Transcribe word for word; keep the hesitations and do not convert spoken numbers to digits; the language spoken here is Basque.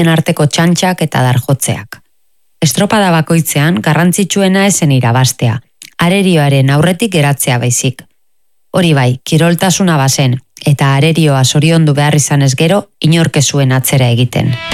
arteko txantxak eta darjotzeak. Estropada bakoitzean garrantzitsuena esen irabaztea, arerioaren aurretik geratzea baizik. Hori bai, kiroltasuna bazen, eta arerioa zoriondu behar izanez gero, inork ez zuen atzera egiten.